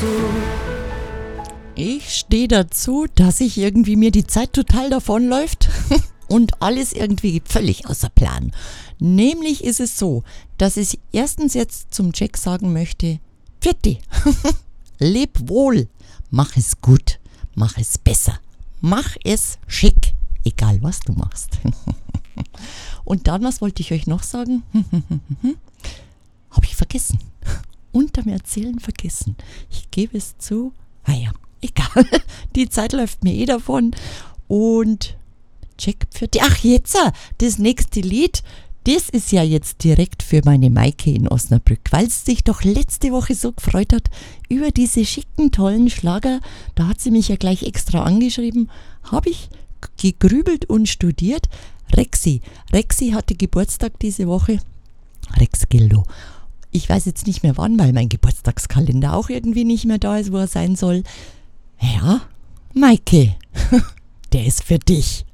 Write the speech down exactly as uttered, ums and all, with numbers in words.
Ich stehe dazu, dass ich irgendwie mir die Zeit total davonläuft und alles irgendwie völlig außer Plan. Nämlich ist es so, dass ich erstens jetzt zum Jack sagen möchte, Pfiatti, leb wohl, mach es gut, mach es besser, mach es schick, egal was du machst. Und dann, was wollte ich euch noch sagen? Habe ich vergessen. Unterm Erzählen vergessen. Ich gebe es zu. Ah ja, egal. Die Zeit läuft mir eh davon. Und Jack Pfiatti. Ach, jetzt, das nächste Lied, das ist ja jetzt direkt für meine Maike in Osnabrück, weil sie sich doch letzte Woche so gefreut hat über diese schicken, tollen Schlager. Da hat sie mich ja gleich extra angeschrieben. Habe ich gegrübelt und studiert. Rexi. Rexi hatte Geburtstag diese Woche. Rex Gildo. Ich weiß jetzt nicht mehr wann, weil mein Geburtstagskalender auch irgendwie nicht mehr da ist, wo er sein soll. Ja, Maike, der ist für dich.